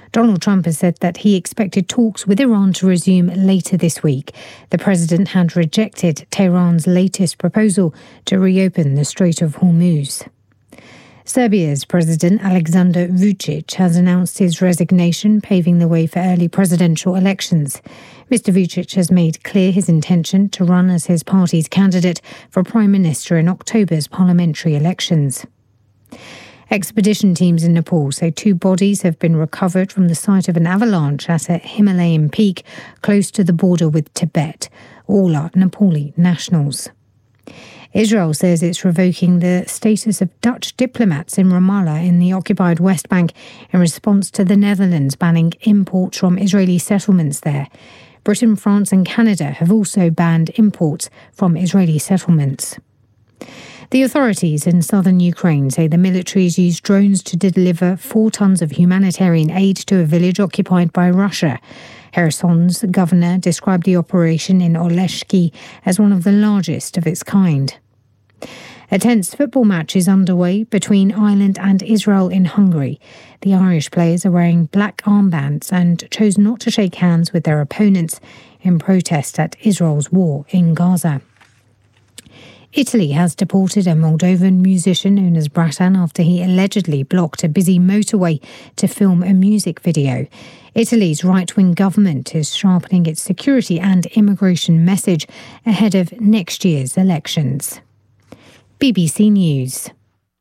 Donald Trump has said that he expected talks with Iran to resume later this week. The president had rejected Tehran's latest proposal to reopen the Strait of Hormuz. Serbia's President Aleksandar Vučić has announced his resignation, paving the way for early presidential elections. Mr. Vučić has made clear his intention to run as his party's candidate for Prime Minister in October's parliamentary elections. Expedition teams in Nepal say 2 bodies have been recovered from the site of an avalanche at a Himalayan peak close to the border with Tibet. All are Nepali nationals. Israel says it's revoking the status of Dutch diplomats in Ramallah in the occupied West Bank in response to the Netherlands banning imports from Israeli settlements there. Britain, France and Canada have also banned imports from Israeli settlements. The authorities in southern Ukraine say the militaries used drones to deliver 4 tons of humanitarian aid to a village occupied by Russia. Kherson's governor described the operation in Oleshki as one of the largest of its kind. A tense football match is underway between Ireland and Israel in Hungary. The Irish players are wearing black armbands and chose not to shake hands with their opponents in protest at Israel's war in Gaza. Italy has deported a Moldovan musician known as Bratan after he allegedly blocked a busy motorway to film a music video. Italy's right-wing government is sharpening its security and immigration message ahead of next year's elections. BBC News.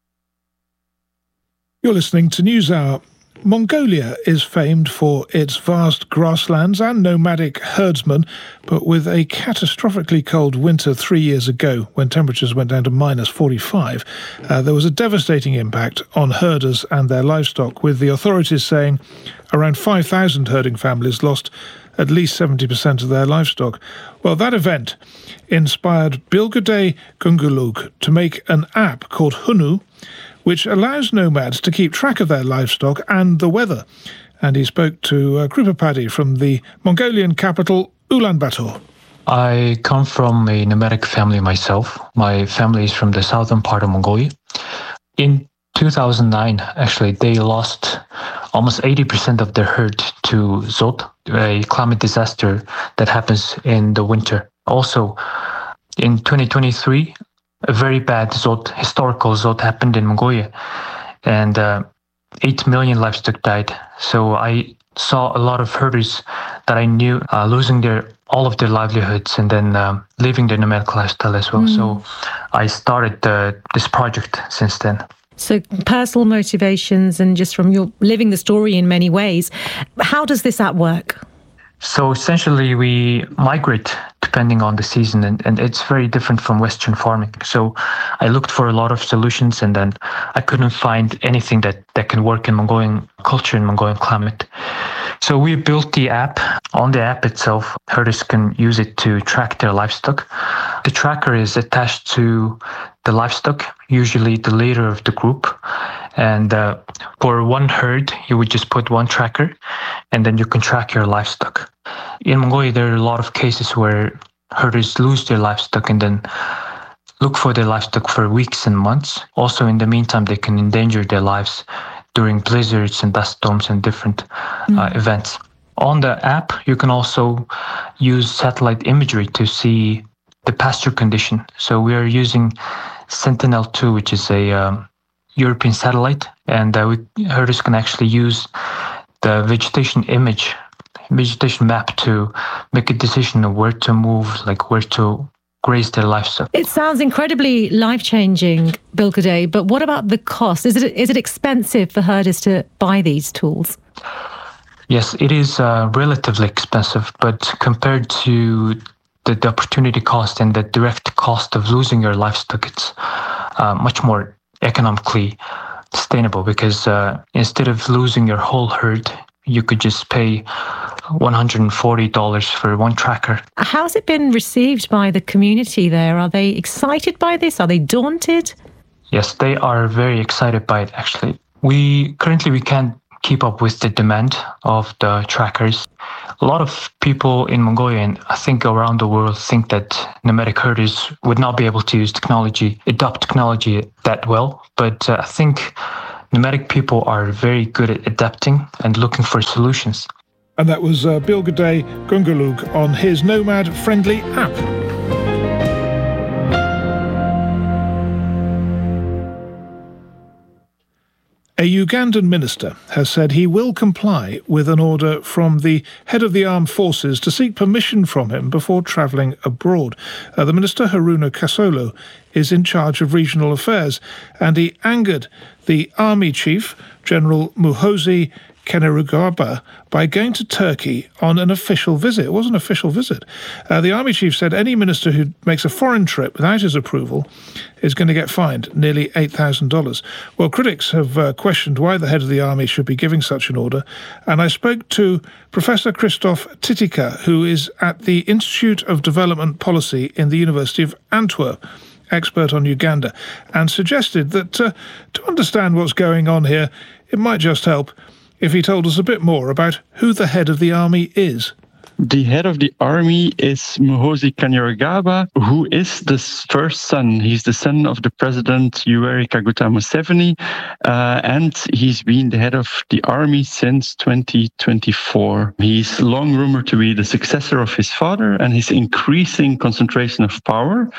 You're listening to NewsHour. Mongolia is famed for its vast grasslands and nomadic herdsmen, but with a catastrophically cold winter 3 years ago, when temperatures went down to minus 45, there was a devastating impact on herders and their livestock, with the authorities saying around 5,000 herding families lost at least 70% of their livestock. Well, that event inspired Bilgede Gungulug to make an app called Hunu, which allows nomads to keep track of their livestock and the weather. And he spoke to Krupa Paddy from the Mongolian capital, Ulaanbaatar. I come from a nomadic family myself. My family is from the southern part of Mongolia. In 2009, actually, they lost almost 80% of their herd to Zot, a climate disaster that happens in the winter. Also, in 2023, a very bad historical Zot happened in Mongolia, and 8 million livestock died. So I saw a lot of herders that I knew losing all of their livelihoods and then living their nomadic lifestyle as well. So I started this project since then. So personal motivations and just from your living the story in many ways. How does this app work? So essentially we migrate depending on the season, and it's very different from Western farming. So I looked for a lot of solutions, and then I couldn't find anything that can work in Mongolian culture and Mongolian climate. So we built the app. On the app itself, herders can use it to track their livestock. The tracker is attached to the livestock, usually the leader of the group. And for one herd, you would just put one tracker, and then you can track your livestock. In Mongolia, there are a lot of cases where herders lose their livestock and then look for their livestock for weeks and months. Also, in the meantime, they can endanger their lives during blizzards and dust storms and different events. On the app, you can also use satellite imagery to see the pasture condition. So we are using Sentinel-2, which is a European satellite, and herders can actually use the vegetation map to make a decision of where to move, like where to graze their livestock. It sounds incredibly life-changing, Bilgede, but what about the cost? Is it expensive for herders to buy these tools? Yes, it is relatively expensive, but compared to the opportunity cost and the direct cost of losing your livestock, it's much more economically sustainable, because instead of losing your whole herd, you could just pay $140 for one tracker. How's it been received by the community there? Are they excited by this? Are they daunted? Yes, they are very excited by it, actually. We can't keep up with the demand of the trackers. A lot of people in Mongolia, and I think around the world, think that nomadic herders would not be able to adopt technology that well. But I think nomadic people are very good at adapting and looking for solutions. And that was Birgit Gungelug on his nomad-friendly app. A Ugandan minister has said he will comply with an order from the head of the armed forces to seek permission from him before travelling abroad. The minister, Haruna Kasolo, is in charge of regional affairs, and he angered the army chief, General Muhoozi Kainerugaba, by going to Turkey on an official visit. It was an official visit. The army chief said any minister who makes a foreign trip without his approval is going to get fined nearly $8,000. Well, critics have questioned why the head of the army should be giving such an order, and I spoke to Professor Christoph Titica, who is at the Institute of Development Policy in the University of Antwerp, expert on Uganda, and suggested that to understand what's going on here, it might just help if he told us a bit more about who the head of the army is. The head of the army is Muhoozi Kainerugaba, who is the first son. He's the son of the president Yoweri Kaguta Museveni, and he's been the head of the army since 2024. He's long rumored to be the successor of his father, and his increasing concentration of power.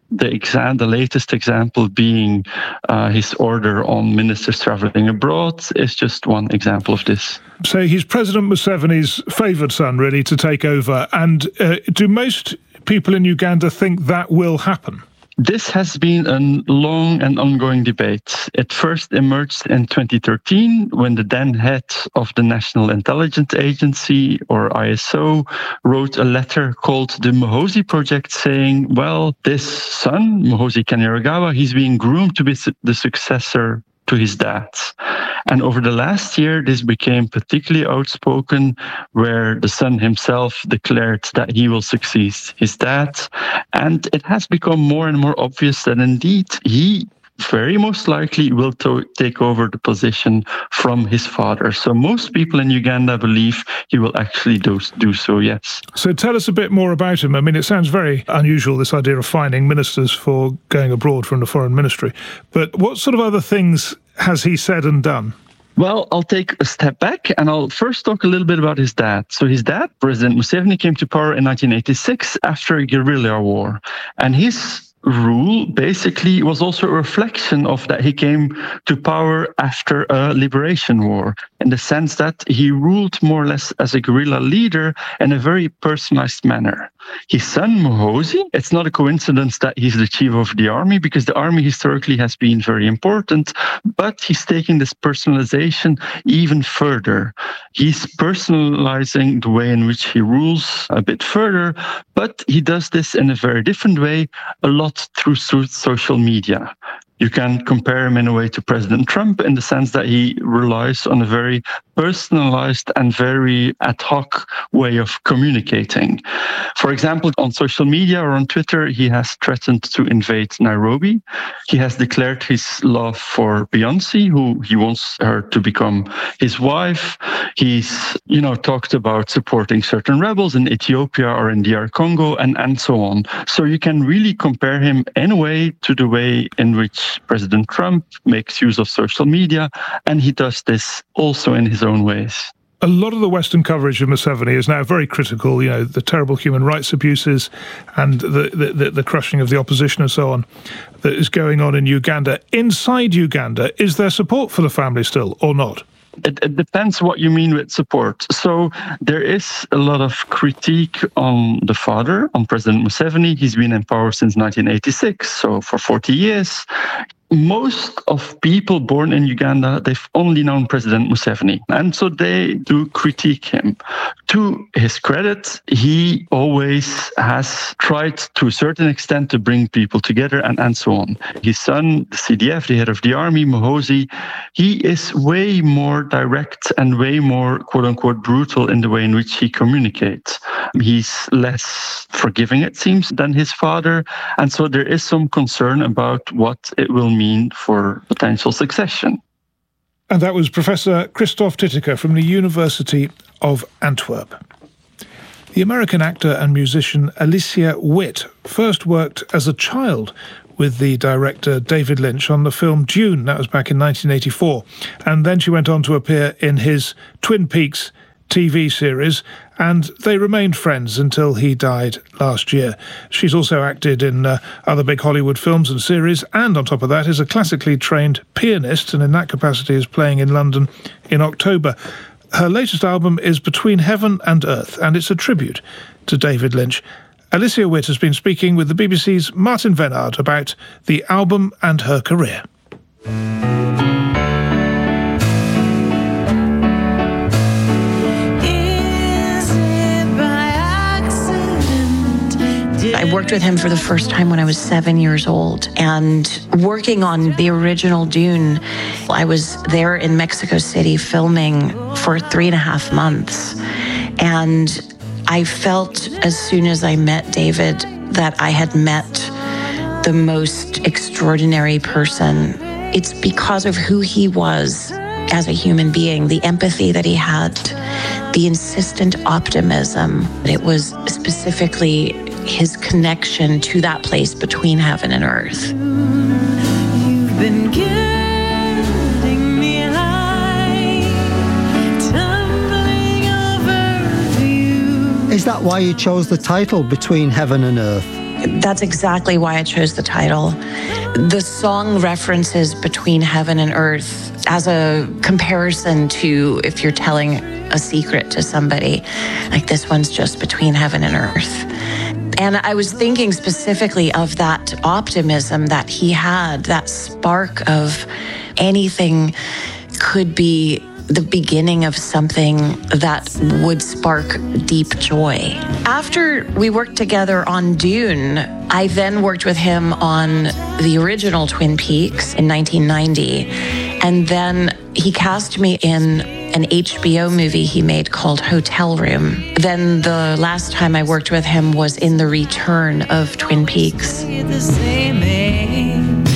The latest example being his order on ministers traveling abroad is just one example of this. So he's President Museveni's favoured son, really, to take over. And do most people in Uganda think that will happen? This has been a long and ongoing debate. It first emerged in 2013 when the then head of the National Intelligence Agency, or ISO, wrote a letter called the Muhoozi Project saying, well, this son, Muhoozi Kainerugaba, he's being groomed to be the successor to his dad. And over the last year, this became particularly outspoken, where the son himself declared that he will succeed his dad. And it has become more and more obvious that indeed he very most likely will take over the position from his father. So most people in Uganda believe he will actually do so, yes. So tell us a bit more about him. I mean, it sounds very unusual, this idea of fining ministers for going abroad from the foreign ministry. But what sort of other things has he said and done? Well, I'll take a step back and I'll first talk a little bit about his dad. So his dad, President Museveni, came to power in 1986 after a guerrilla war. And his rule basically was also a reflection of that he came to power after a liberation war, in the sense that he ruled more or less as a guerrilla leader in a very personalized manner. His son Muhoozi, it's not a coincidence that he's the chief of the army, because the army historically has been very important, but he's taking this personalization even further. He's personalizing the way in which he rules a bit further, but he does this in a very different way, a lot through social media. You can compare him in a way to President Trump in the sense that he relies on a very personalized and very ad hoc way of communicating. For example, on social media or on Twitter, he has threatened to invade Nairobi. He has declared his love for Beyoncé, who he wants her to become his wife. He's, talked about supporting certain rebels in Ethiopia or in DR Congo and so on. So you can really compare him in a way to the way in which President Trump makes use of social media, and he does this also in his own ways. A lot of the Western coverage of Museveni is now very critical, the terrible human rights abuses and the crushing of the opposition and so on that is going on in Uganda. Inside Uganda, is there support for the family still or not? It depends what you mean with support. So there is a lot of critique on the father, on President Museveni. He's been in power since 1986, so for 40 years. Most of people born in Uganda, they've only known President Museveni, and so they do critique him. To his credit, he always has tried to a certain extent to bring people together and so on. His son, the CDF, the head of the army, Muhoozi, he is way more direct and way more, quote-unquote, brutal in the way in which he communicates. He's less forgiving, it seems, than his father, and so there is some concern about what it will mean for potential succession. And that was Professor Christoph Titica from the University of Antwerp. The American actor and musician Alicia Witt first worked as a child with the director David Lynch on the film Dune. That was back in 1984. And then she went on to appear in his Twin Peaks TV series, and they remained friends until he died last year. She's also acted in other big Hollywood films and series, and on top of that is a classically trained pianist, and in that capacity is playing in London in October. Her latest album is Between Heaven and Earth, and it's a tribute to David Lynch. Alicia Witt has been speaking with the BBC's Martin Vennard about the album and her career. I worked with him for the first time when I was 7 years old, and working on the original Dune, I was there in Mexico City filming for 3.5 months. And I felt as soon as I met David that I had met the most extraordinary person. It's because of who he was as a human being, the empathy that he had, the insistent optimism. It was specifically his connection to that place between heaven and earth. You've been getting me high, tumbling over you. Is that why you chose the title Between Heaven and Earth? That's exactly why I chose the title. The song references between heaven and earth as a comparison to if you're telling a secret to somebody, like this one's just between heaven and earth. And I was thinking specifically of that optimism that he had, that spark of anything could be the beginning of something that would spark deep joy. After we worked together on Dune, I then worked with him on the original Twin Peaks in 1990. And then he cast me in an HBO movie he made called Hotel Room. Then the last time I worked with him was in the return of Twin Peaks. The same age,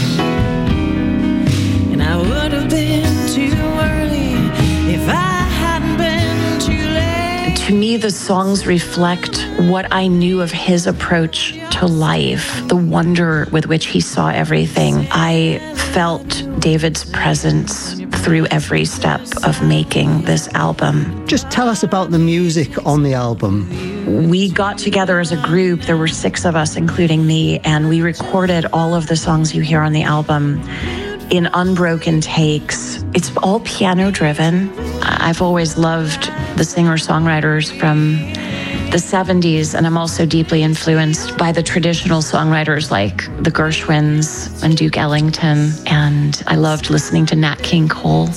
and I would have been too early if I hadn't been too late. To me, the songs reflect what I knew of his approach to life, the wonder with which he saw everything. I felt David's presence through every step of making this album. Just tell us about the music on the album. We got together as a group. There were 6 of us, including me, and we recorded all of the songs you hear on the album in unbroken takes. It's all piano driven. I've always loved the singer-songwriters from the 70s, and I'm also deeply influenced by the traditional songwriters like the Gershwins and Duke Ellington, and I loved listening to Nat King Cole.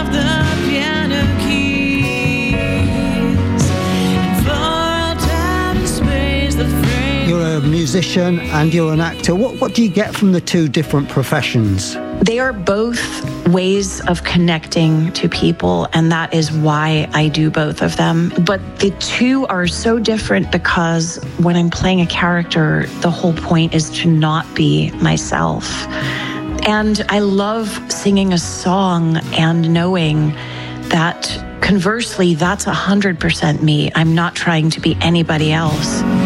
You're a musician and you're an actor. What do you get from the two different professions? They are both ways of connecting to people, and that is why I do both of them. But the two are so different because when I'm playing a character, the whole point is to not be myself. And I love singing a song and knowing that conversely, that's 100% me. I'm not trying to be anybody else.